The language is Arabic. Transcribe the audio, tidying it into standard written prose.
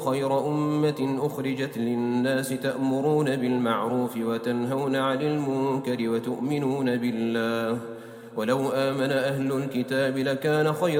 خير أمة أخرجت للناس تأمرون بالمعروف وتنهون عن المنكر وتؤمنون بالله ولو آمن أهل الكتاب لكان خيرا